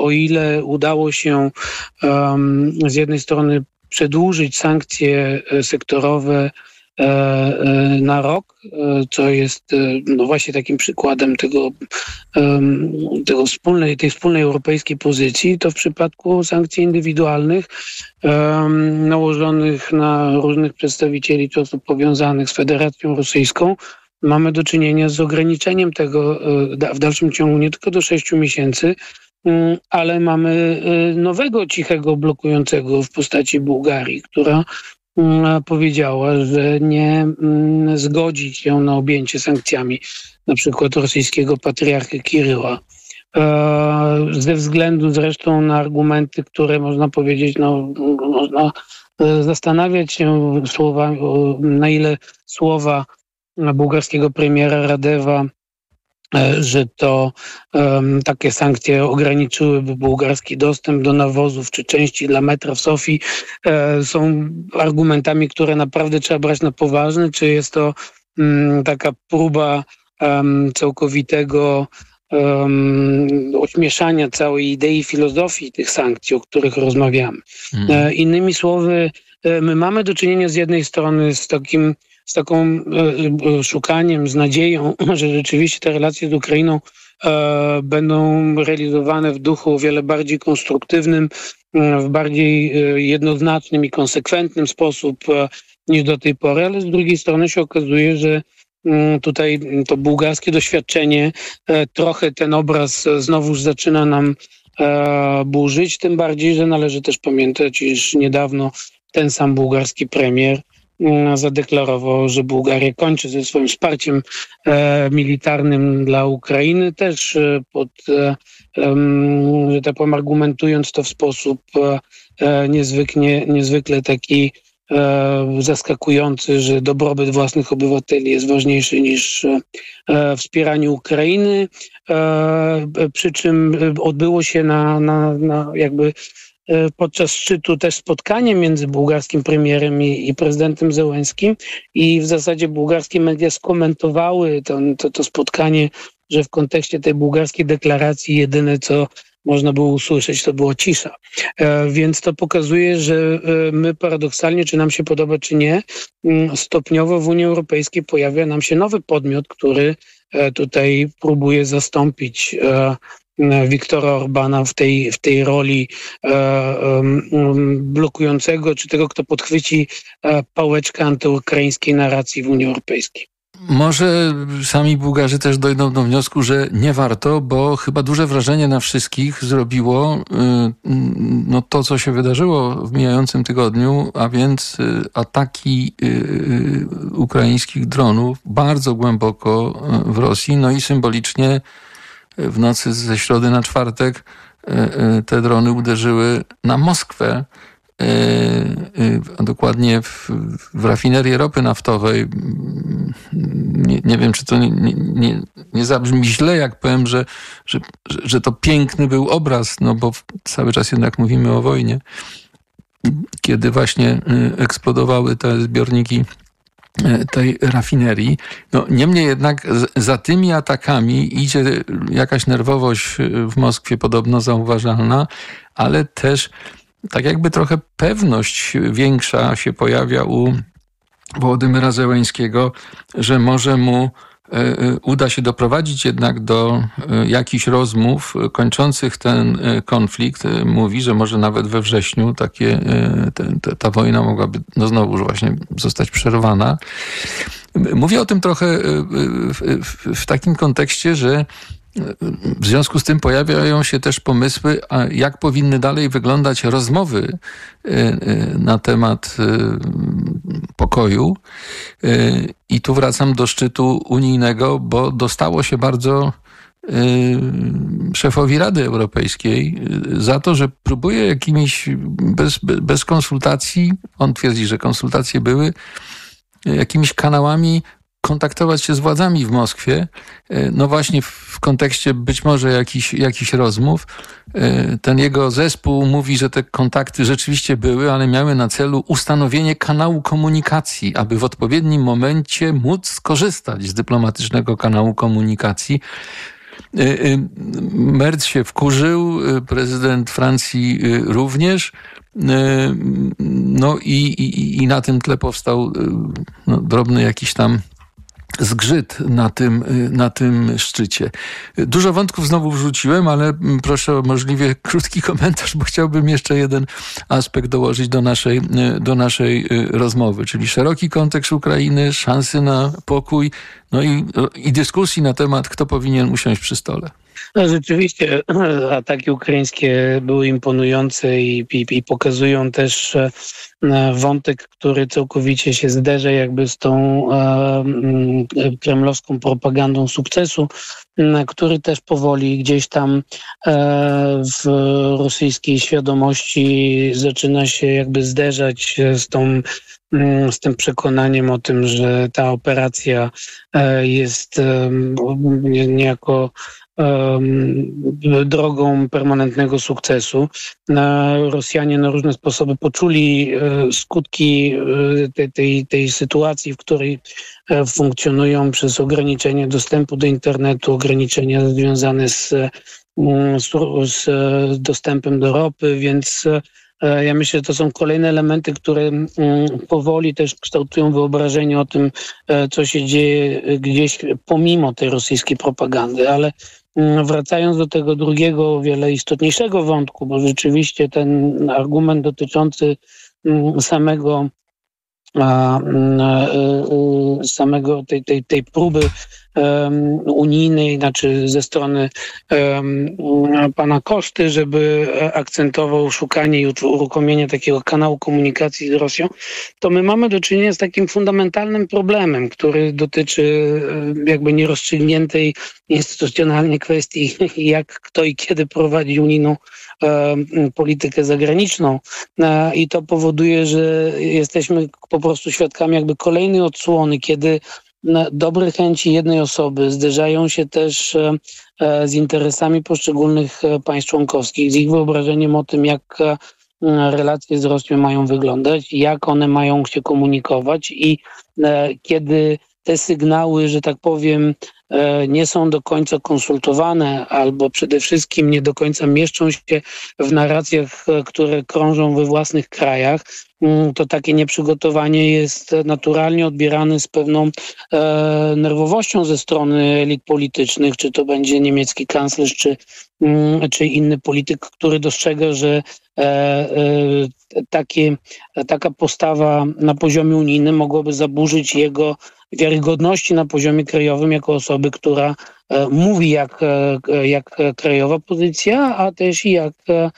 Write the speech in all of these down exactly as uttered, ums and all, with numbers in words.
o ile udało się um, z jednej strony przedłużyć sankcje sektorowe na rok, co jest no właśnie takim przykładem tego, tego wspólnej, tej wspólnej europejskiej pozycji, to w przypadku sankcji indywidualnych nałożonych na różnych przedstawicieli czy osób powiązanych z Federacją Rosyjską mamy do czynienia z ograniczeniem tego w dalszym ciągu nie tylko do sześciu miesięcy, ale mamy nowego cichego blokującego w postaci Bułgarii, która powiedziała, że nie zgodzi się na objęcie sankcjami na przykład rosyjskiego patriarchy Kiryła. Ze względu zresztą na argumenty, które można powiedzieć, no można zastanawiać się słowa, na ile słowa bułgarskiego premiera Radewa, że to um, takie sankcje ograniczyłyby bułgarski dostęp do nawozów czy części dla metra w Sofii, e, są argumentami, które naprawdę trzeba brać na poważnie, czy jest to um, taka próba um, całkowitego um, ośmieszania całej idei filozofii tych sankcji, o których rozmawiamy. Hmm. E, innymi słowy, e, my mamy do czynienia z jednej strony z takim z taką e, szukaniem, z nadzieją, że rzeczywiście te relacje z Ukrainą e, będą realizowane w duchu o wiele bardziej konstruktywnym, e, w bardziej e, jednoznacznym i konsekwentnym sposób e, niż do tej pory, ale z drugiej strony się okazuje, że e, tutaj to bułgarskie doświadczenie e, trochę ten obraz znowuż zaczyna nam e, burzyć, tym bardziej, że należy też pamiętać, iż niedawno ten sam bułgarski premier zadeklarował, że Bułgaria kończy ze swoim wsparciem e, militarnym dla Ukrainy, też e, pod, e, e, że tak powiem, argumentując to w sposób e, niezwykle, niezwykle taki e, zaskakujący, że dobrobyt własnych obywateli jest ważniejszy niż e, wspieranie Ukrainy, e, przy czym odbyło się na, na, na jakby podczas szczytu też spotkanie między bułgarskim premierem i, i prezydentem Zełenskim i w zasadzie bułgarskie media skomentowały to, to, to spotkanie, że w kontekście tej bułgarskiej deklaracji jedyne, co można było usłyszeć, to była cisza. E, więc to pokazuje, że e, my paradoksalnie, czy nam się podoba, czy nie, m, stopniowo w Unii Europejskiej pojawia nam się nowy podmiot, który e, tutaj próbuje zastąpić e, Viktora Orbana w tej, w tej roli e, e, blokującego, czy tego, kto podchwyci e, pałeczkę antyukraińskiej narracji w Unii Europejskiej. Może sami Bułgarzy też dojdą do wniosku, że nie warto, bo chyba duże wrażenie na wszystkich zrobiło no, to, co się wydarzyło w mijającym tygodniu, a więc ataki ukraińskich dronów bardzo głęboko w Rosji, no i symbolicznie w nocy ze środy na czwartek te drony uderzyły na Moskwę, a dokładnie w, w rafinerię ropy naftowej. Nie, nie wiem, czy to nie, nie, nie zabrzmi źle, jak powiem, że, że, że to piękny był obraz, no bo cały czas jednak mówimy o wojnie. Kiedy właśnie eksplodowały te zbiorniki tej rafinerii. No, niemniej jednak za tymi atakami idzie jakaś nerwowość w Moskwie podobno zauważalna, ale też tak jakby trochę pewność większa się pojawia u Wołodymyra Zełeńskiego, że może mu uda się doprowadzić jednak do jakichś rozmów kończących ten konflikt. Mówi, że może nawet we wrześniu takie, te, ta wojna mogłaby no znowu właśnie zostać przerwana. Mówię o tym trochę w, w, w takim kontekście, że w związku z tym pojawiają się też pomysły, jak powinny dalej wyglądać rozmowy na temat pokoju. I tu wracam do szczytu unijnego, bo dostało się bardzo szefowi Rady Europejskiej za to, że próbuje jakimiś bez, bez konsultacji, on twierdzi, że konsultacje były, jakimiś kanałami kontaktować się z władzami w Moskwie, no właśnie w kontekście być może jakichś, jakichś rozmów. Ten jego zespół mówi, że te kontakty rzeczywiście były, ale miały na celu ustanowienie kanału komunikacji, aby w odpowiednim momencie móc skorzystać z dyplomatycznego kanału komunikacji. Merz się wkurzył, prezydent Francji również. No i, i, i na tym tle powstał no, drobny jakiś tam zgrzyt na tym, na tym szczycie. Dużo wątków znowu wrzuciłem, ale proszę o możliwie krótki komentarz, bo chciałbym jeszcze jeden aspekt dołożyć do naszej, do naszej rozmowy, czyli szeroki kontekst Ukrainy, szansy na pokój, no i, i dyskusji na temat, kto powinien usiąść przy stole. No, rzeczywiście ataki ukraińskie były imponujące i, i, i pokazują też wątek, który całkowicie się zderza jakby z tą e, kremlowską propagandą sukcesu, który też powoli gdzieś tam e, w rosyjskiej świadomości zaczyna się jakby zderzać z tą z tym przekonaniem o tym, że ta operacja jest niejako drogą permanentnego sukcesu. Rosjanie na różne sposoby poczuli skutki tej, tej, tej sytuacji, w której funkcjonują przez ograniczenie dostępu do internetu, ograniczenia związane z, z, z dostępem do ropy, więc ja myślę, że to są kolejne elementy, które powoli też kształtują wyobrażenie o tym, co się dzieje gdzieś pomimo tej rosyjskiej propagandy, ale wracając do tego drugiego, o wiele istotniejszego wątku, bo rzeczywiście ten argument dotyczący samego samego tej, tej, tej próby um, unijnej, znaczy ze strony um, pana Koszty, żeby akcentował szukanie i uruchomienie takiego kanału komunikacji z Rosją, to my mamy do czynienia z takim fundamentalnym problemem, który dotyczy jakby nierozstrzygniętej instytucjonalnie kwestii, jak, kto i kiedy prowadzi unijną politykę zagraniczną i to powoduje, że jesteśmy po prostu świadkami jakby kolejnej odsłony, kiedy dobre chęci jednej osoby zderzają się też z interesami poszczególnych państw członkowskich, z ich wyobrażeniem o tym, jak relacje z Rosją mają wyglądać, jak one mają się komunikować i kiedy te sygnały, że tak powiem, nie są do końca konsultowane albo przede wszystkim nie do końca mieszczą się w narracjach, które krążą we własnych krajach, to takie nieprzygotowanie jest naturalnie odbierane z pewną e, nerwowością ze strony elit politycznych, czy to będzie niemiecki kanclerz, czy, mm, czy inny polityk, który dostrzega, że e, e, takie, taka postawa na poziomie unijnym mogłaby zaburzyć jego wiarygodności na poziomie krajowym jako osoby, która e, mówi jak, e, jak krajowa pozycja, a też i jak e,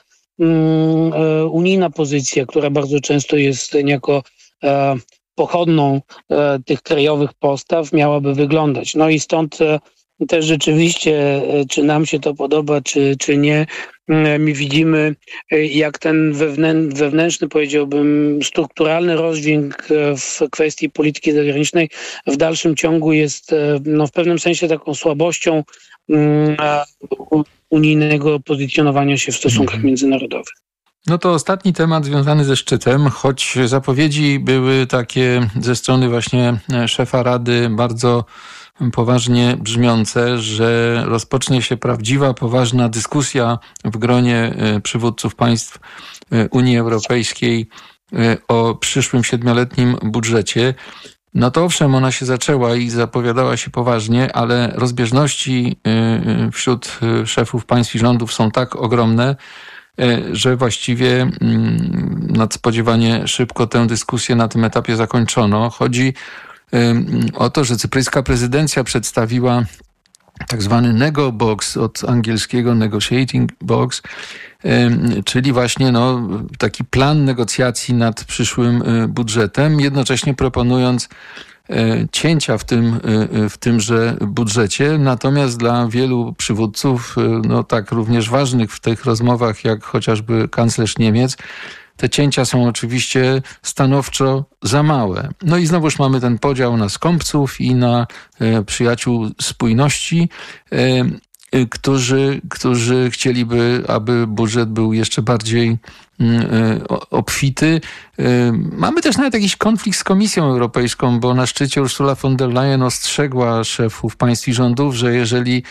unijna pozycja, która bardzo często jest niejako e, pochodną e, tych krajowych postaw, miałaby wyglądać. No i stąd e, też rzeczywiście, e, czy nam się to podoba, czy, czy nie, e, my widzimy, e, jak ten wewnę- wewnętrzny, powiedziałbym, strukturalny rozdźwięk e, w kwestii polityki zagranicznej w dalszym ciągu jest e, no, w pewnym sensie taką słabością e, unijnego pozycjonowania się w stosunkach mm. międzynarodowych. No to ostatni temat związany ze szczytem, choć zapowiedzi były takie ze strony właśnie szefa Rady bardzo poważnie brzmiące, że rozpocznie się prawdziwa, poważna dyskusja w gronie przywódców państw Unii Europejskiej o przyszłym siedmioletnim budżecie. No to owszem, ona się zaczęła i zapowiadała się poważnie, ale rozbieżności wśród szefów państw i rządów są tak ogromne, że właściwie nadspodziewanie szybko tę dyskusję na tym etapie zakończono. Chodzi o to, że cypryjska prezydencja przedstawiła tak zwany nego box, od angielskiego negotiating box, czyli właśnie no, taki plan negocjacji nad przyszłym budżetem, jednocześnie proponując cięcia w tym, w tymże budżecie. Natomiast dla wielu przywódców, no tak również ważnych w tych rozmowach, jak chociażby kanclerz Niemiec, te cięcia są oczywiście stanowczo za małe. No i znowuż mamy ten podział na skąpców i na e, przyjaciół spójności, e, którzy, którzy chcieliby, aby budżet był jeszcze bardziej e, obfity. E, mamy też nawet jakiś konflikt z Komisją Europejską, bo na szczycie Ursula von der Leyen ostrzegła szefów państw i rządów, że jeżeli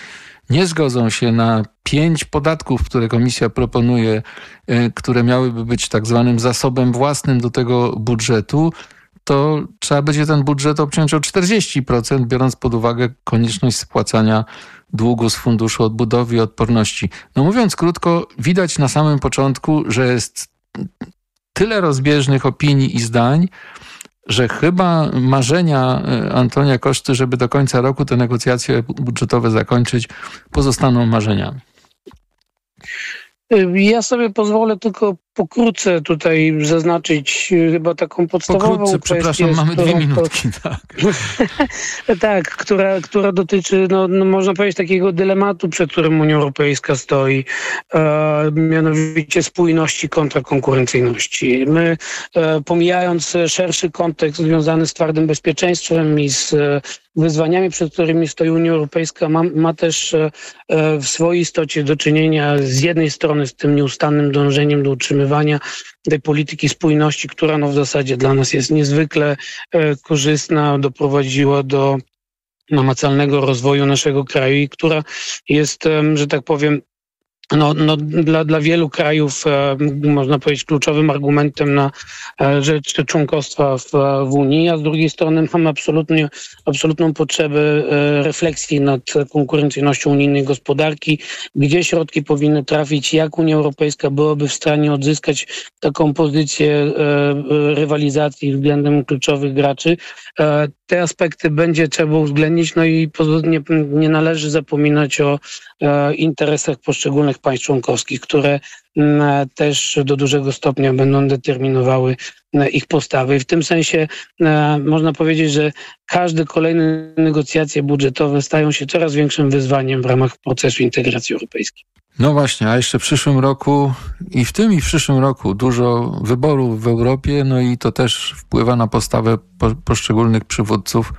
nie zgodzą się na pięć podatków, które komisja proponuje, które miałyby być tak zwanym zasobem własnym do tego budżetu, to trzeba będzie ten budżet obciąć o czterdzieści procent, biorąc pod uwagę konieczność spłacania długu z Funduszu Odbudowy i Odporności. No mówiąc krótko, widać na samym początku, że jest tyle rozbieżnych opinii i zdań, że chyba marzenia Antonia Koszty, żeby do końca roku te negocjacje budżetowe zakończyć, pozostaną marzeniami. Ja sobie pozwolę tylko pokrótce tutaj zaznaczyć chyba taką podstawową pokrótce, kwestię. Przepraszam, mamy dwie minutki. Tak, tak która, która dotyczy, no, no, można powiedzieć, takiego dylematu, przed którym Unia Europejska stoi, e, mianowicie spójności kontra konkurencyjności. My, e, pomijając szerszy kontekst związany z twardym bezpieczeństwem i z e, wyzwaniami, przed którymi stoi Unia Europejska, ma, ma też e, w swojej istocie do czynienia z jednej strony z tym nieustannym dążeniem do utrzymywania tej polityki spójności, która no w zasadzie dla nas jest niezwykle e, korzystna, doprowadziła do namacalnego rozwoju naszego kraju i która jest, e, że tak powiem, No, no, dla, dla wielu krajów, e, można powiedzieć, kluczowym argumentem na e, rzecz członkostwa w, w Unii, a z drugiej strony mamy absolutnie, absolutną potrzebę e, refleksji nad konkurencyjnością unijnej gospodarki, gdzie środki powinny trafić, jak Unia Europejska byłaby w stanie odzyskać taką pozycję e, rywalizacji względem kluczowych graczy. E, te aspekty będzie trzeba uwzględnić, no i nie, nie należy zapominać o e, interesach poszczególnych państw członkowskich, które m, też do dużego stopnia będą determinowały m, ich postawy. I w tym sensie e, można powiedzieć, że każde kolejne negocjacje budżetowe stają się coraz większym wyzwaniem w ramach procesu integracji europejskiej. No właśnie, a jeszcze w przyszłym roku i w tym i w przyszłym roku dużo wyborów w Europie, no i to też wpływa na postawę po, poszczególnych przywódców,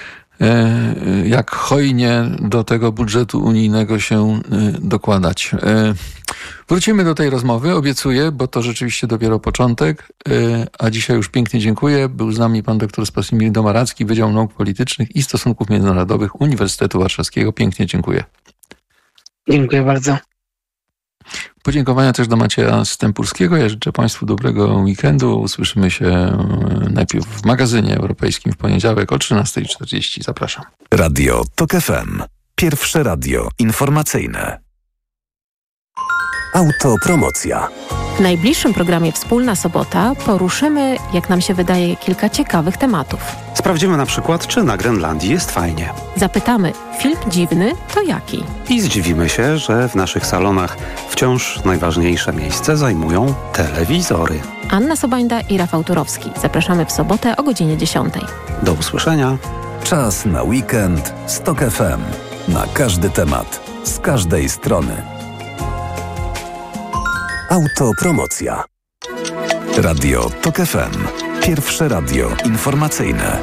e, jak hojnie do tego budżetu unijnego się e, dokładać. E, wrócimy do tej rozmowy, obiecuję, bo to rzeczywiście dopiero początek, e, a dzisiaj już pięknie dziękuję. Był z nami pan dr Sławomir Domaracki, Wydział Nauk Politycznych i Stosunków Międzynarodowych Uniwersytetu Warszawskiego. Pięknie dziękuję. Dziękuję bardzo. Podziękowania też do Macieja Stępurskiego. Ja życzę Państwu dobrego weekendu. Usłyszymy się najpierw w magazynie europejskim w poniedziałek o trzynasta czterdzieści. Zapraszam. Radio TOK F M. Pierwsze radio informacyjne. Autopromocja. W najbliższym programie Wspólna Sobota poruszymy, jak nam się wydaje, kilka ciekawych tematów. Sprawdzimy na przykład, czy na Grenlandii jest fajnie. Zapytamy, film dziwny to jaki? I zdziwimy się, że w naszych salonach wciąż najważniejsze miejsce zajmują telewizory. Anna Sobańda i Rafał Turowski. Zapraszamy w sobotę o godzinie dziesiątej. Do usłyszenia. Czas na weekend z TOK F M. Na każdy temat, z każdej strony. Autopromocja. Radio TOK F M. Pierwsze radio informacyjne.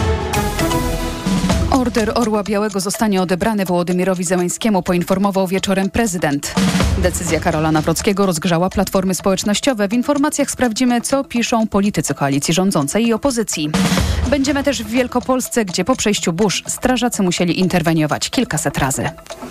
Order Orła Białego zostanie odebrany Wołodymyrowi Zełenskiemu, poinformował wieczorem prezydent. Decyzja Karola Nawrockiego rozgrzała platformy społecznościowe. W informacjach sprawdzimy, co piszą politycy koalicji rządzącej i opozycji. Będziemy też w Wielkopolsce, gdzie po przejściu burz strażacy musieli interweniować kilkaset razy.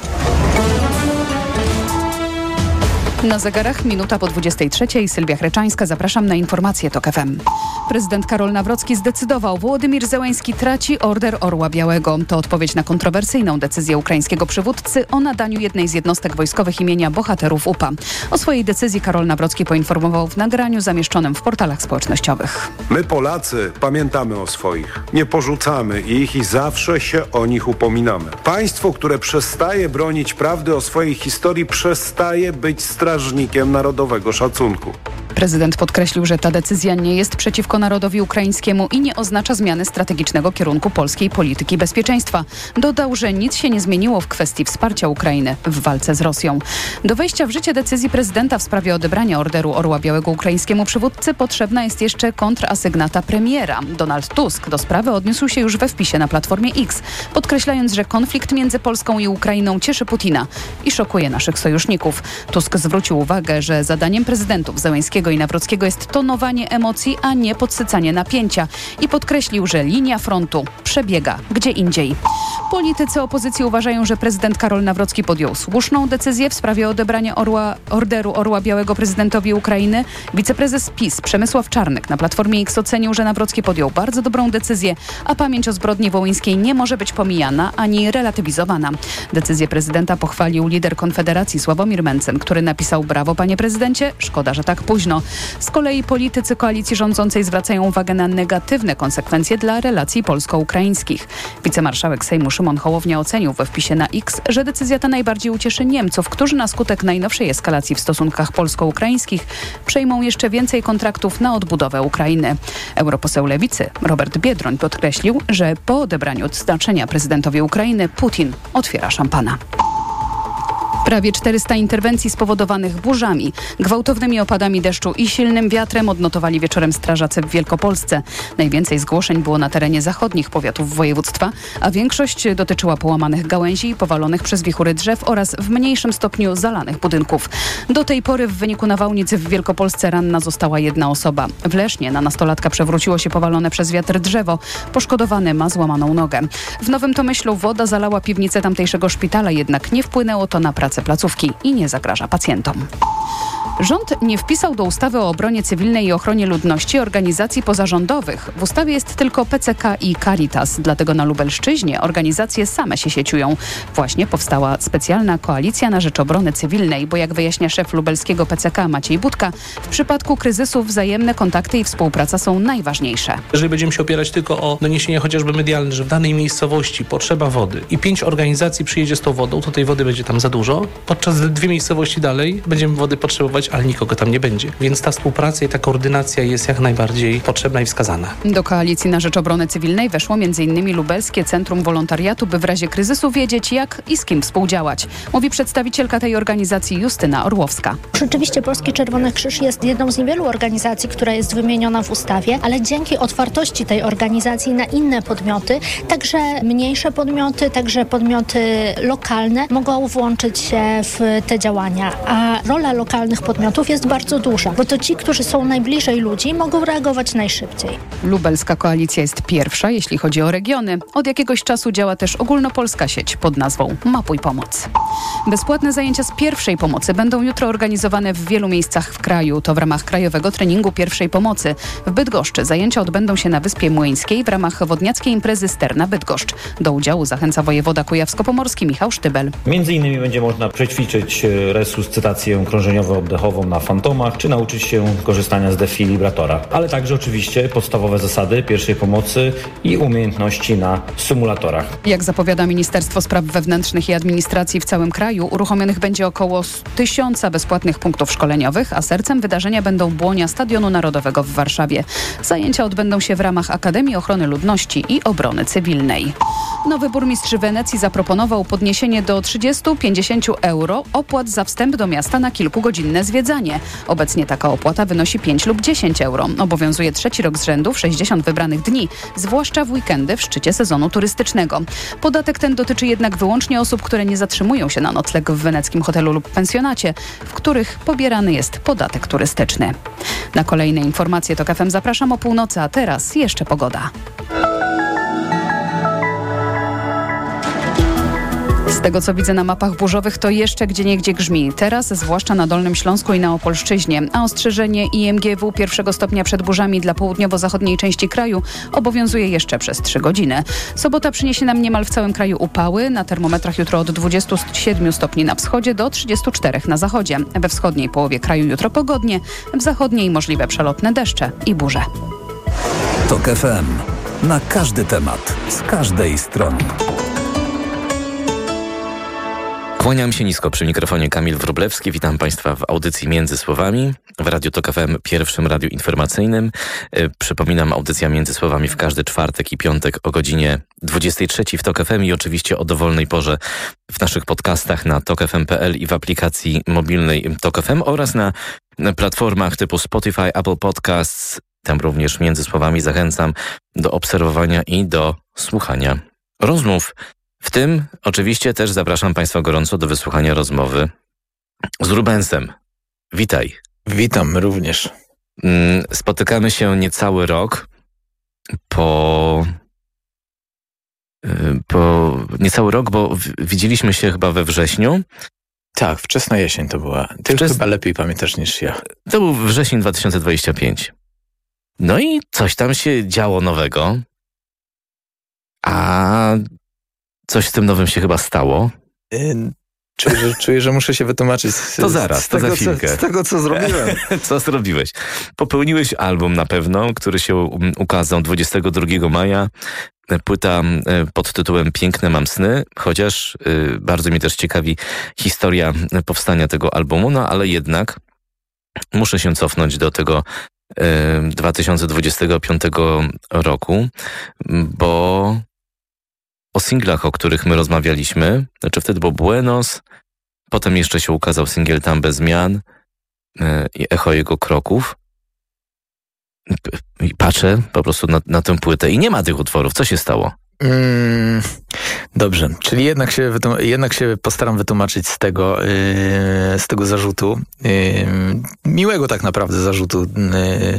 Na zegarach minuta po dwudziestej trzeciej. Sylwia Chreczańska, zapraszam na informacje TOK F M. Prezydent Karol Nawrocki zdecydował, Wołodymyr Zełenski traci Order Orła Białego. To odpowiedź na kontrowersyjną decyzję ukraińskiego przywódcy o nadaniu jednej z jednostek wojskowych imienia bohaterów U P A. O swojej decyzji Karol Nawrocki poinformował w nagraniu zamieszczonym w portalach społecznościowych. My Polacy pamiętamy o swoich, nie porzucamy ich i zawsze się o nich upominamy. Państwo, które przestaje bronić prawdy o swojej historii, przestaje być strażnikiem narodowego szacunku. Prezydent podkreślił, że ta decyzja nie jest przeciwko narodowi ukraińskiemu i nie oznacza zmiany strategicznego kierunku polskiej polityki bezpieczeństwa. Dodał, że nic się nie zmieniło w kwestii wsparcia Ukrainy w walce z Rosją. Do wejścia w życie decyzji prezydenta w sprawie odebrania Orderu Orła Białego ukraińskiemu przywódcy potrzebna jest jeszcze kontrasygnata premiera. Donald Tusk do sprawy odniósł się już we wpisie na Platformie X, podkreślając, że konflikt między Polską i Ukrainą cieszy Putina i szokuje naszych sojuszników. Tusk zwrócił uwagę, że zadaniem prezydentów Zełenskiego i Nawrockiego jest tonowanie emocji, a nie podsycanie napięcia. I podkreślił, że linia frontu przebiega gdzie indziej. Politycy opozycji uważają, że prezydent Karol Nawrocki podjął słuszną decyzję w sprawie odebrania orła, orderu Orła Białego prezydentowi Ukrainy. Wiceprezes PiS Przemysław Czarnek na Platformie X ocenił, że Nawrocki podjął bardzo dobrą decyzję, a pamięć o zbrodni wołyńskiej nie może być pomijana ani relatywizowana. Decyzję prezydenta pochwalił lider Konfederacji Sławomir Mencen, który napisał: brawo panie prezydencie, szkoda, że tak późno. Z kolei politycy koalicji rządzącej zwracają uwagę na negatywne konsekwencje dla relacji polsko-ukraińskich. Wicemarszałek Sejmu Szymon Hołownia ocenił we wpisie na X, że decyzja ta najbardziej ucieszy Niemców, którzy na skutek najnowszej eskalacji w stosunkach polsko-ukraińskich przejmą jeszcze więcej kontraktów na odbudowę Ukrainy. Europoseł Lewicy Robert Biedroń podkreślił, że po odebraniu odznaczenia prezydentowi Ukrainy Putin otwiera szampana. Prawie czterysta interwencji spowodowanych burzami, gwałtownymi opadami deszczu i silnym wiatrem odnotowali wieczorem strażacy w Wielkopolsce. Najwięcej zgłoszeń było na terenie zachodnich powiatów województwa, a większość dotyczyła połamanych gałęzi i powalonych przez wichury drzew oraz w mniejszym stopniu zalanych budynków. Do tej pory w wyniku nawałnicy w Wielkopolsce ranna została jedna osoba. W Lesznie na nastolatka przewróciło się powalone przez wiatr drzewo. Poszkodowany ma złamaną nogę. W Nowym Tomyślu woda zalała piwnicę tamtejszego szpitala, jednak nie wpłynęło to na pracę placówki i nie zagraża pacjentom. Rząd nie wpisał do ustawy o obronie cywilnej i ochronie ludności organizacji pozarządowych. W ustawie jest tylko P C K i Caritas, dlatego na Lubelszczyźnie organizacje same się sieciują. Właśnie powstała specjalna koalicja na rzecz obrony cywilnej, bo jak wyjaśnia szef lubelskiego P C K Maciej Budka, w przypadku kryzysu wzajemne kontakty i współpraca są najważniejsze. Jeżeli będziemy się opierać tylko o doniesienia chociażby medialne, że w danej miejscowości potrzeba wody i pięć organizacji przyjedzie z tą wodą, to tej wody będzie tam za dużo, podczas gdy dwie miejscowości dalej będziemy wody potrzebować, ale nikogo tam nie będzie. Więc ta współpraca i ta koordynacja jest jak najbardziej potrzebna i wskazana. Do koalicji na rzecz obrony cywilnej weszło między innymi Lubelskie Centrum Wolontariatu, by w razie kryzysu wiedzieć, jak i z kim współdziałać. Mówi przedstawicielka tej organizacji Justyna Orłowska. Rzeczywiście Polski Czerwony Krzyż jest jedną z niewielu organizacji, która jest wymieniona w ustawie, ale dzięki otwartości tej organizacji na inne podmioty, także mniejsze podmioty, także podmioty lokalne mogą włączyć się w te działania. A rola lokalnych podmiotów jest bardzo duża, bo to ci, którzy są najbliżej ludzi, mogą reagować najszybciej. Lubelska koalicja jest pierwsza, jeśli chodzi o regiony. Od jakiegoś czasu działa też ogólnopolska sieć pod nazwą Mapuj Pomoc. Bezpłatne zajęcia z pierwszej pomocy będą jutro organizowane w wielu miejscach w kraju. To w ramach krajowego treningu pierwszej pomocy. W Bydgoszczy zajęcia odbędą się na Wyspie Młyńskiej w ramach wodniackiej imprezy Sterna Bydgoszcz. Do udziału zachęca wojewoda kujawsko-pomorski Michał Sztybel. Między innymi będzie można przećwiczyć resuscytację krążeniowo-oddechową na fantomach, czy nauczyć się korzystania z defilibratora, ale także oczywiście podstawowe zasady pierwszej pomocy i umiejętności na symulatorach. Jak zapowiada Ministerstwo Spraw Wewnętrznych i Administracji, w całym kraju uruchomionych będzie około tysiąca bezpłatnych punktów szkoleniowych, a sercem wydarzenia będą błonia Stadionu Narodowego w Warszawie. Zajęcia odbędą się w ramach Akademii Ochrony Ludności i Obrony Cywilnej. Nowy burmistrz Wenecji zaproponował podniesienie do trzydzieści do pięćdziesięciu euro opłat za wstęp do miasta na kilkugodzinne zwiedzanie. Obecnie taka opłata wynosi pięć lub dziesięć euro. Obowiązuje trzeci rok z rzędu w sześćdziesiąt wybranych dni, zwłaszcza w weekendy w szczycie sezonu turystycznego. Podatek ten dotyczy jednak wyłącznie osób, które nie zatrzymują się na nocleg w weneckim hotelu lub pensjonacie, w których pobierany jest podatek turystyczny. Na kolejne informacje TOK F M zapraszam o północy, a teraz jeszcze pogoda. Z tego, co widzę na mapach burzowych, to jeszcze gdzieniegdzie grzmi. Teraz, zwłaszcza na Dolnym Śląsku i na Opolszczyźnie. A ostrzeżenie I M G W pierwszego stopnia przed burzami dla południowo-zachodniej części kraju obowiązuje jeszcze przez trzy godziny. Sobota przyniesie nam niemal w całym kraju upały. Na termometrach jutro od dwudziestu siedmiu stopni na wschodzie do trzydziestu czterech na zachodzie. We wschodniej połowie kraju jutro pogodnie, w zachodniej możliwe przelotne deszcze i burze. TOK F M. Na każdy temat, z każdej strony. Kłaniam się nisko, przy mikrofonie Kamil Wróblewski. Witam Państwa w audycji Między Słowami w Radiu TOK F M, pierwszym radiu informacyjnym. Przypominam, audycja Między Słowami w każdy czwartek i piątek o godzinie dwudziestej trzeciej w TOK F M i oczywiście o dowolnej porze w naszych podcastach na tok f m kropka p l i w aplikacji mobilnej TOK F M oraz na platformach typu Spotify, Apple Podcasts. Tam również Między Słowami zachęcam do obserwowania i do słuchania rozmów. W tym oczywiście też zapraszam Państwa gorąco do wysłuchania rozmowy z Rubensem. Witaj. Witam również. Spotykamy się niecały rok po... po niecały rok, bo widzieliśmy się chyba we wrześniu. Tak, wczesna jesień to była. Ty Wczes... chyba lepiej pamiętasz niż ja. To był wrzesień dwa tysiące dwudziesty piąty. No i coś tam się działo nowego. A coś z tym nowym się chyba stało. Y- Czuję, że, czuję, że muszę się wytłumaczyć z, to zaraz, z, to tego, za chwilkę. Co, z tego, co zrobiłem. Co zrobiłeś? Popełniłeś album na pewno, który się ukazał dwudziestego drugiego maja. Płyta pod tytułem Piękne mam sny, chociaż y, bardzo mnie też ciekawi historia powstania tego albumu, no ale jednak muszę się cofnąć do tego y, dwa tysiące dwudziestego piątego roku, bo o singlach, o których my rozmawialiśmy, znaczy wtedy był Buenos, potem jeszcze się ukazał singiel Tam bez zmian yy, i echo jego kroków. I patrzę po prostu na, na tę płytę i nie ma tych utworów. Co się stało? Mm, dobrze, czyli jednak się, wytłum- jednak się postaram wytłumaczyć z tego, yy, z tego zarzutu. Yy, miłego tak naprawdę zarzutu. Yy,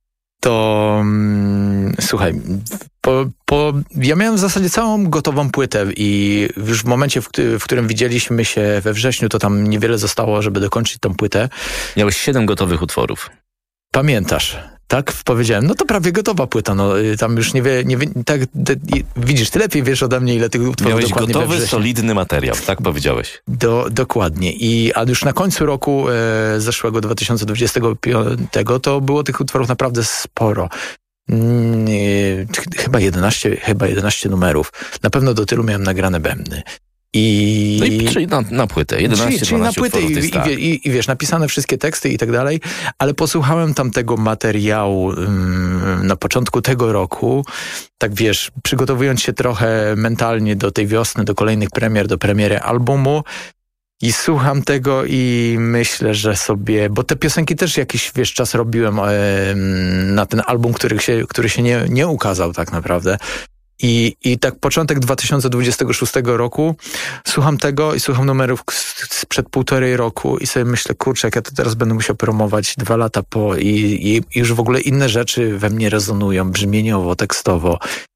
to mm, słuchaj, po, po, ja miałem w zasadzie całą gotową płytę i już w momencie, w, w którym widzieliśmy się we wrześniu, to tam niewiele zostało, żeby dokończyć tą płytę. Miałeś siedem gotowych utworów. Pamiętasz? Tak powiedziałem, no to prawie gotowa płyta, no tam już nie wie, nie wie tak, te, widzisz, ty lepiej wiesz ode mnie, ile tych utworów Miałeś dokładnie gotowy, solidny materiał, tak powiedziałeś. Do, dokładnie. I, a już na końcu roku e, zeszłego dwa tysiące dwudziestego piątego to było tych utworów naprawdę sporo. Mm, e, chyba jedenaście, chyba jedenaście numerów. Na pewno do tylu miałem nagrane bębny. I, no i czyli na, na płytę, jedenaście, czyli, czyli na płytę i, i, tak. i, i wiesz, napisane wszystkie teksty i tak dalej, ale posłuchałem tamtego materiału um, na początku tego roku, tak wiesz, przygotowując się trochę mentalnie do tej wiosny, do kolejnych premier, do premiery albumu i słucham tego i myślę, że sobie, bo te piosenki też jakiś, wiesz, czas robiłem um, na ten album, który się, który się nie, nie ukazał tak naprawdę. I, I tak początek dwa tysiące dwudziestego szóstego roku słucham tego i słucham numerów sprzed półtorej roku i sobie myślę, kurczę, jak ja to teraz będę musiał promować dwa lata po i, i, i już w ogóle inne rzeczy we mnie rezonują, brzmieniowo, tekstowo.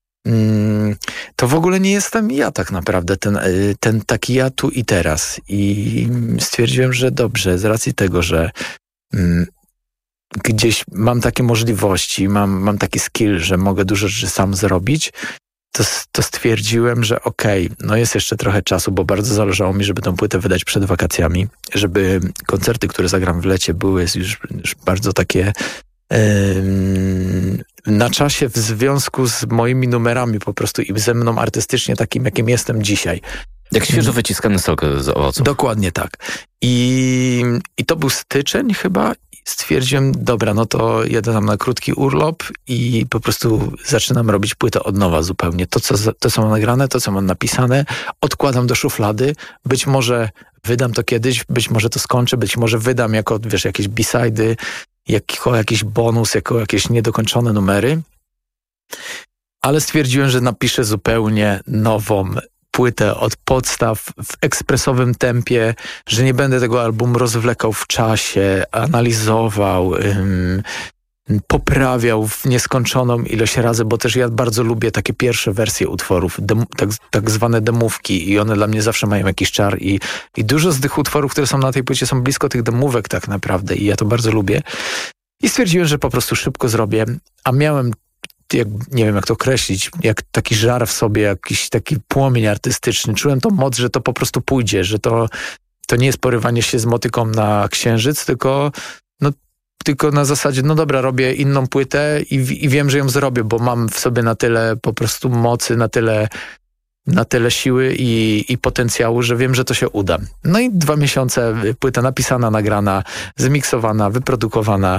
Mm, to w ogóle nie jestem ja tak naprawdę, ten, ten taki ja tu i teraz. I stwierdziłem, że dobrze, z racji tego, że mm, gdzieś mam takie możliwości, mam, mam taki skill, że mogę dużo rzeczy sam zrobić, To, to stwierdziłem, że okej, okay, no jest jeszcze trochę czasu, bo bardzo zależało mi, żeby tę płytę wydać przed wakacjami, żeby koncerty, które zagram w lecie, były już, już bardzo takie yy, na czasie w związku z moimi numerami po prostu i ze mną artystycznie takim, jakim jestem dzisiaj. Jak świeżo wyciskany sok z owoców. Dokładnie tak. I, i to był styczeń chyba. Stwierdziłem, dobra, no to jadę tam na krótki urlop i po prostu zaczynam robić płytę od nowa zupełnie. To, co, to, co mam nagrane, to, co mam napisane, odkładam do szuflady. Być może wydam to kiedyś, być może to skończę, być może wydam jako, wiesz, jakieś b-sidy, jako jakiś bonus, jako jakieś niedokończone numery. Ale stwierdziłem, że napiszę zupełnie nową płytę od podstaw w ekspresowym tempie, że nie będę tego albumu rozwlekał w czasie, analizował, ym, poprawiał w nieskończoną ilość razy, bo też ja bardzo lubię takie pierwsze wersje utworów, dem, tak, tak zwane demówki i one dla mnie zawsze mają jakiś czar i, i dużo z tych utworów, które są na tej płycie, są blisko tych demówek tak naprawdę i ja to bardzo lubię. I stwierdziłem, że po prostu szybko zrobię, a miałem Jak, nie wiem jak to określić, jak taki żar w sobie, jakiś taki płomień artystyczny. Czułem tą moc, że to po prostu pójdzie, że to, to nie jest porywanie się z motyką na księżyc, tylko, no, tylko na zasadzie, no dobra, robię inną płytę i, i wiem, że ją zrobię, bo mam w sobie na tyle po prostu mocy, na tyle, na tyle siły i, i potencjału, że wiem, że to się uda. No i dwa miesiące płyta napisana, nagrana, zmiksowana, wyprodukowana,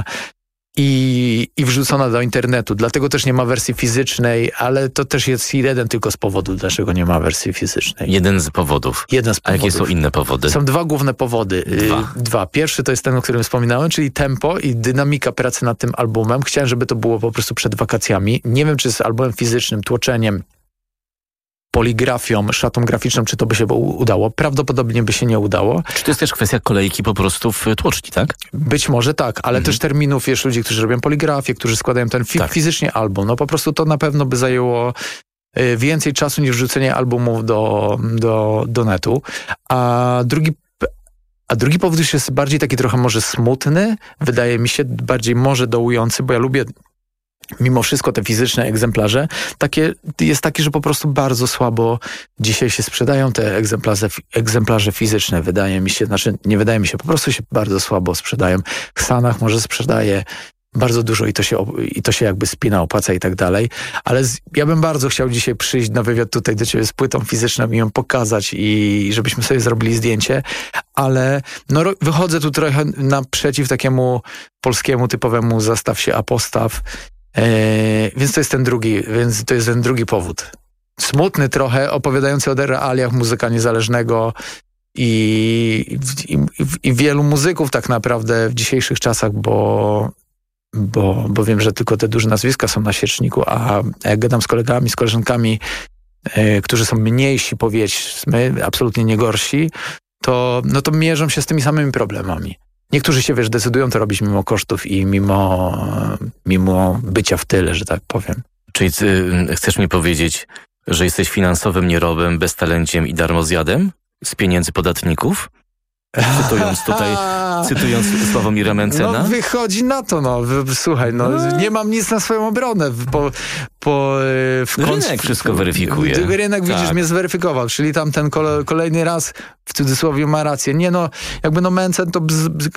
I, i wrzucona do internetu. Dlatego też nie ma wersji fizycznej, ale to też jest jeden tylko z powodów, dlaczego nie ma wersji fizycznej. Jeden z powodów. Jeden z powodów. A jakie są inne powody? Są dwa główne powody. Dwa. Dwa. Pierwszy to jest ten, o którym wspominałem, czyli tempo i dynamika pracy nad tym albumem. Chciałem, żeby to było po prostu przed wakacjami. Nie wiem, czy z albumem fizycznym, tłoczeniem poligrafią, szatą graficzną, czy to by się udało. Prawdopodobnie by się nie udało. Czy to jest też kwestia kolejki po prostu w tłoczni, tak? Być może tak, ale mhm. też terminów, wiesz, ludzi, którzy robią poligrafię, którzy składają ten fi- tak. fizycznie album. No po prostu to na pewno by zajęło y, więcej czasu niż wrzucenie albumów do, do, do netu. A drugi A drugi powód już jest bardziej taki trochę może smutny, wydaje mi się, bardziej może dołujący, bo ja lubię mimo wszystko te fizyczne egzemplarze. Takie, jest taki, że po prostu bardzo słabo dzisiaj się sprzedają te egzemplarze, egzemplarze fizyczne, wydaje mi się, znaczy nie wydaje mi się, po prostu się bardzo słabo sprzedają. W Stanach może sprzedaje bardzo dużo i to się, i to się jakby spina, opłaca i tak dalej, ale z, ja bym bardzo chciał dzisiaj przyjść na wywiad tutaj do ciebie z płytą fizyczną i ją pokazać i żebyśmy sobie zrobili zdjęcie, ale no, wychodzę tu trochę naprzeciw takiemu polskiemu typowemu zastaw się, a postaw, yy, więc to jest ten drugi, więc to jest ten drugi powód. Smutny trochę, opowiadający o realiach muzyka niezależnego i, i, i, i wielu muzyków tak naprawdę w dzisiejszych czasach, bo Bo, bo wiem, że tylko te duże nazwiska są na świeczniku, a jak gadam z kolegami, z koleżankami, yy, którzy są mniejsi, powiedzmy, absolutnie nie gorsi, to, no to mierzą się z tymi samymi problemami. Niektórzy się, wiesz, decydują to robić mimo kosztów i mimo, mimo bycia w tyle, że tak powiem. Czyli ty chcesz mi powiedzieć, że jesteś finansowym nierobem, beztalenciem i darmozjadem z pieniędzy podatników? Cytując tutaj, cytując Sławomira Mentzena? No wychodzi na to, no. Słuchaj, no, no. nie mam nic na swoją obronę. Po, po, w rynek końcu, wszystko weryfikuje. Rynek, widzisz, tak. mnie zweryfikował, czyli tam ten kole, kolejny raz w cudzysłowie ma rację. Nie no, jakby no Mentzen to... Bz, bz,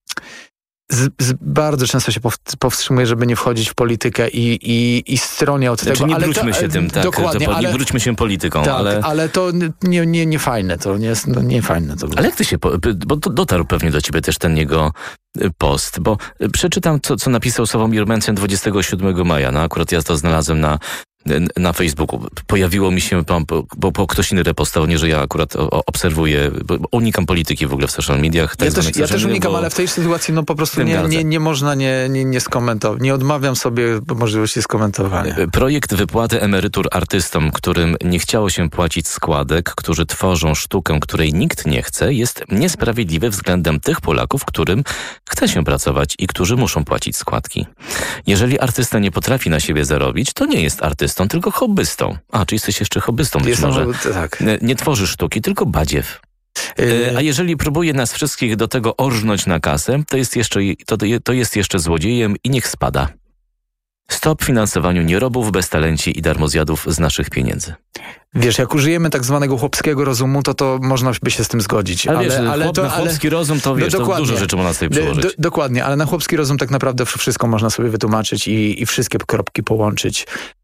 Z, z, bardzo często się powstrzymuje, żeby nie wchodzić w politykę i, i, i stronię od znaczy, tego. Nie ale wróćmy to, się tym, tak. Dokładnie, to, ale, nie wróćmy się polityką. Tak, ale... ale to nie, nie, nie fajne. To nie jest no, nie fajne. To ale jak ty się... Bo dotarł pewnie do ciebie też ten jego post, bo przeczytam, co, co napisał Sławomir Mentzen dwudziestego siódmego maja. No akurat ja to znalazłem na na Facebooku. Pojawiło mi się, bo, bo, bo ktoś inny repostował, nie, że ja akurat o, obserwuję, bo unikam polityki w ogóle w social mediach. Tak ja też, ja też unikam, bo... ale w tej sytuacji no po prostu nie, nie, nie można nie, nie, nie skomentować. Nie odmawiam sobie możliwości skomentowania. Projekt wypłaty emerytur artystom, którym nie chciało się płacić składek, którzy tworzą sztukę, której nikt nie chce, jest niesprawiedliwy względem tych Polaków, którym chce się pracować i którzy muszą płacić składki. Jeżeli artysta nie potrafi na siebie zarobić, to nie jest artystą, tylko hobbystą. A, czy jesteś jeszcze hobbystą być może. Tak. Nie, nie tworzy sztuki, tylko badziew. Yy. A jeżeli próbuje nas wszystkich do tego orżnąć na kasę, to jest jeszcze, to, to jest jeszcze złodziejem i niech spada. Stop finansowaniu nierobów, beztalenci i darmozjadów z naszych pieniędzy. Wiesz, jak użyjemy tak zwanego chłopskiego rozumu, to to można by się z tym zgodzić. Ale, ale, wiesz, ale chłop, to, na chłopski ale, rozum to wiesz, no to dużo rzeczy można sobie przełożyć. Do, dokładnie, ale na chłopski rozum tak naprawdę wszystko można sobie wytłumaczyć i, i wszystkie kropki połączyć.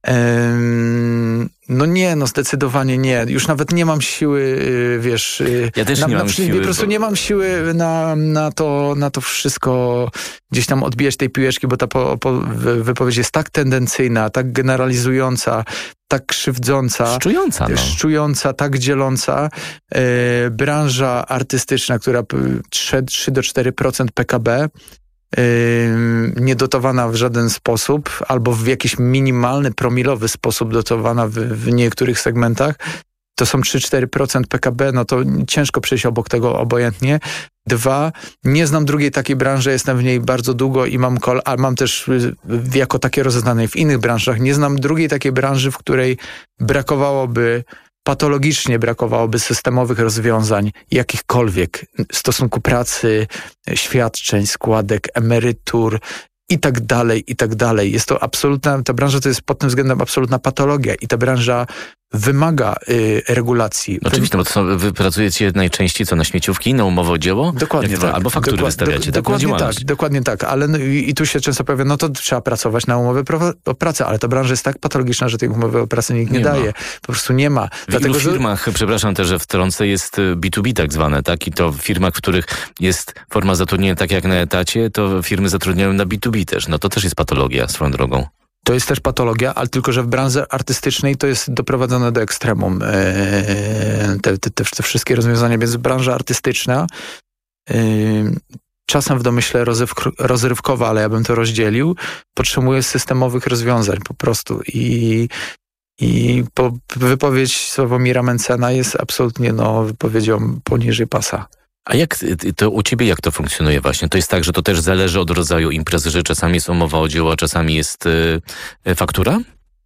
Ehm, no nie, no zdecydowanie nie. Już nawet nie mam siły, wiesz... Ja też na, nie na, mam na, siły. Po prostu bo... nie mam siły na, na, to, na to wszystko gdzieś tam odbijać tej piłeczki, bo ta po, po, wypowiedź jest tak tendencyjna, tak generalizująca, tak krzywdząca, szczująca, no. szczująca tak dzieląca. E, branża artystyczna, która trzy do czterech procent P K B, e, niedotowana w żaden sposób, albo w jakiś minimalny, promilowy sposób dotowana w, w niektórych segmentach, to są trzy do czterech procent P K B, no to ciężko przejść obok tego obojętnie. Dwa, nie znam drugiej takiej branży, jestem w niej bardzo długo i mam, kol- a mam też jako takie rozeznanej w innych branżach, nie znam drugiej takiej branży, w której brakowałoby, patologicznie brakowałoby systemowych rozwiązań jakichkolwiek w stosunku pracy, świadczeń, składek, emerytur i tak dalej, i tak dalej. Jest to absolutna, ta branża to jest pod tym względem absolutna patologia i ta branża wymaga y, regulacji. Oczywiście, bo to są, wy pracujecie najczęściej co na śmieciówki, na umowę o dzieło? Dokładnie tak. Albo faktury Dokład, wystawiacie. Do, dokładnie tak, dokładnie tak. Ale no, i, i tu się często pojawia, no to trzeba pracować na umowę o pracę, ale ta branża jest tak patologiczna, że tej umowy o pracę nikt nie, nie daje. Po prostu nie ma. W Dlatego, wielu firmach, że... przepraszam też, że wtrącę, jest B dwa B tak zwane, tak? I to w firmach, w których jest forma zatrudnienia tak jak na etacie, to firmy zatrudniają na B dwa B też. No to też jest patologia swoją drogą. To jest też patologia, ale tylko, że w branży artystycznej to jest doprowadzone do ekstremum. Eee, te, te, te, te wszystkie rozwiązania, więc branża artystyczna eee, czasem w domyśle rozrywk- rozrywkowa, ale ja bym to rozdzielił, potrzebuje systemowych rozwiązań po prostu i I po, wypowiedź Sławomira Mencena jest absolutnie no, wypowiedzią poniżej pasa. A jak to u ciebie, jak to funkcjonuje właśnie? To jest tak, że to też zależy od rodzaju imprezy, że czasami jest umowa o dzieło, a czasami jest y, faktura?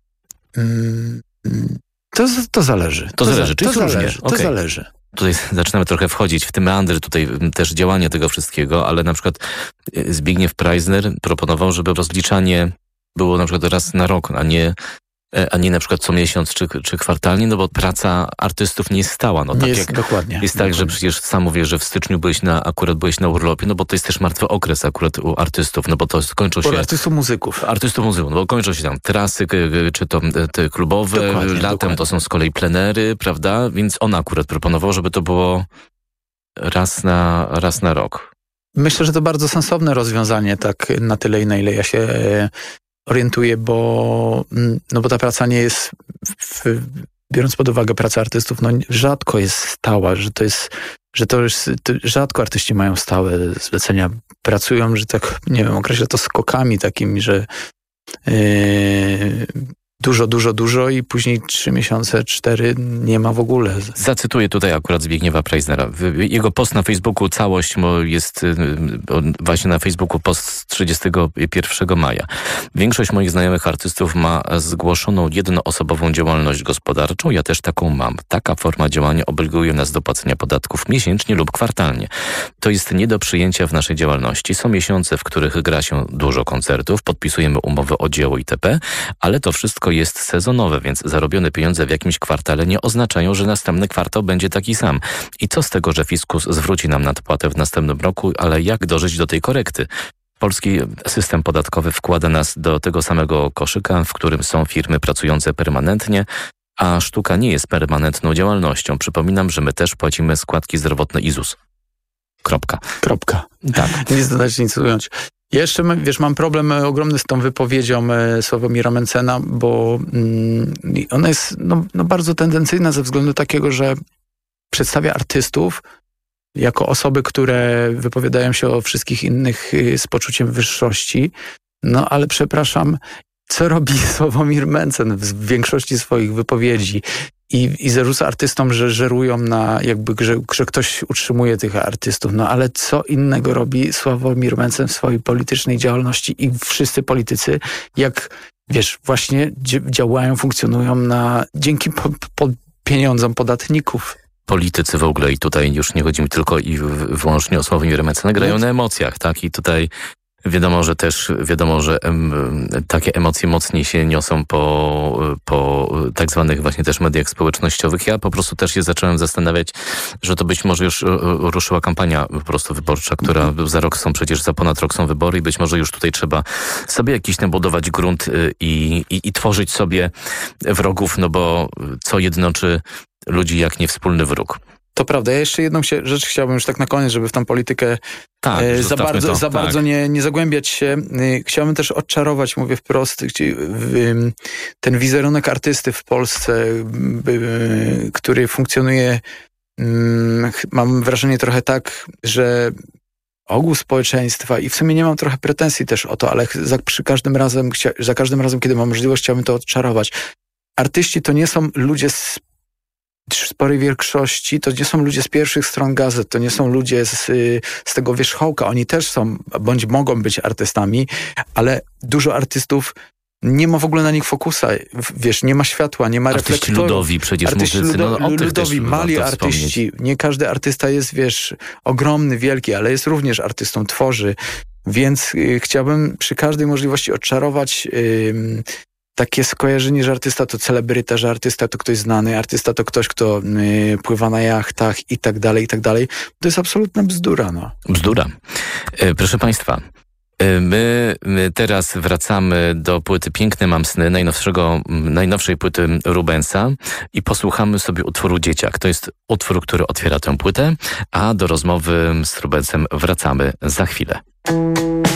Mm, to, to zależy. To, to zależy, czyli to różnie. Zależy, okay. To zależy. Tutaj zaczynamy trochę wchodzić w te meandry tutaj też działania tego wszystkiego, ale na przykład Zbigniew Preissner proponował, żeby rozliczanie było na przykład raz na rok, a nie a nie na przykład co miesiąc czy, czy kwartalnie, no bo praca artystów nie jest stała. No, nie tak jest, jak dokładnie. Jest dokładnie. tak, że przecież sam mówisz, że w styczniu byłeś na, akurat byłeś na urlopie, no bo to jest też martwy okres akurat u artystów, no bo to skończą się... U artystów muzyków. Artystów muzyków, no bo kończą się tam trasy, czy to te klubowe, dokładnie, latem dokładnie. To są z kolei plenery, prawda? Więc on akurat proponował, żeby to było raz na, raz na rok. Myślę, że to bardzo sensowne rozwiązanie, tak na tyle, na ile ja się orientuję, bo, no bo ta praca nie jest, w, biorąc pod uwagę pracę artystów, no rzadko jest stała, że to jest, że to jest, to rzadko artyści mają stałe zlecenia. Pracują, że tak, nie wiem, określę to skokami takimi, że yy, dużo, dużo, dużo i później trzy miesiące, cztery nie ma w ogóle. Zacytuję tutaj akurat Zbigniewa Preissnera. Jego post na Facebooku, całość jest właśnie na Facebooku post z trzydziestego pierwszego maja. Większość moich znajomych artystów ma zgłoszoną jednoosobową działalność gospodarczą. Ja też taką mam. Taka forma działania obliguje nas do płacenia podatków miesięcznie lub kwartalnie. To jest nie do przyjęcia w naszej działalności. Są miesiące, w których gra się dużo koncertów, podpisujemy umowy o dzieło itp., ale to wszystko jest sezonowe, więc zarobione pieniądze w jakimś kwartale nie oznaczają, że następny kwartał będzie taki sam. I co z tego, że fiskus zwróci nam nadpłatę w następnym roku, ale jak dożyć do tej korekty? Polski system podatkowy wkłada nas do tego samego koszyka, w którym są firmy pracujące permanentnie, a sztuka nie jest permanentną działalnością. Przypominam, że my też płacimy składki zdrowotne i ZUS. Kropka. Kropka. Tak. Nie zdać nic ująć. Ja jeszcze, wiesz, mam problem ogromny z tą wypowiedzią Sławomira Mencena, bo mm, ona jest no, no bardzo tendencyjna ze względu takiego, że przedstawia artystów jako osoby, które wypowiadają się o wszystkich innych z poczuciem wyższości. No ale przepraszam, co robi Sławomir Mencen w większości swoich wypowiedzi? I, I zarzuca artystom, że żerują na jakby, że, że ktoś utrzymuje tych artystów. No ale co innego robi Sławomir Mencen w swojej politycznej działalności i wszyscy politycy, jak wiesz, właśnie działają, funkcjonują na dzięki po, po pieniądzom podatników. Politycy w ogóle, i tutaj już nie chodzi mi tylko i wyłącznie o Sławomira Mencena, grają na emocjach, tak? I tutaj wiadomo, że też, wiadomo, że em, takie emocje mocniej się niosą po, po tak zwanych właśnie też mediach społecznościowych. Ja po prostu też się zacząłem zastanawiać, że to być może już ruszyła kampania po prostu wyborcza, która za rok są przecież, za ponad rok są wybory i być może już tutaj trzeba sobie jakiś nabudować grunt i, i, i tworzyć sobie wrogów, no bo co jednoczy ludzi jak nie wspólny wróg. To prawda. Ja jeszcze jedną się, rzecz chciałbym już tak na koniec, żeby w tą politykę tak, e, za bardzo, to, za tak. bardzo nie, nie zagłębiać się. E, chciałbym też odczarować, mówię wprost, gdzie, w, ten wizerunek artysty w Polsce, by, który funkcjonuje, m, mam wrażenie trochę tak, że ogół społeczeństwa i w sumie nie mam trochę pretensji też o to, ale za, przy każdym razem, chcia, za każdym razem, kiedy mam możliwość, chciałbym to odczarować. Artyści to nie są ludzie z sporej większości, to nie są ludzie z pierwszych stron gazet, to nie są ludzie z, z tego wierzchołka. Oni też są, bądź mogą być artystami, ale dużo artystów nie ma w ogóle na nich fokusa. Wiesz, nie ma światła, nie ma artyści reflektorów. ludowi przecież artyści muzycy, ludo, no, o ludowi, mali artyści. Nie każdy artysta jest, wiesz, ogromny, wielki, ale jest również artystą, tworzy. Więc y, chciałbym przy każdej możliwości odczarować y, takie skojarzenie, że artysta to celebryta, że artysta to ktoś znany, artysta to ktoś, kto y, pływa na jachtach i tak dalej, i tak dalej. To jest absolutna bzdura, no. Bzdura. E, proszę Państwa, e, my, my teraz wracamy do płyty Piękne mam sny, najnowszego, najnowszej płyty Rubensa i posłuchamy sobie utworu Dzieciak. To jest utwór, który otwiera tę płytę, a do rozmowy z Rubensem wracamy za chwilę.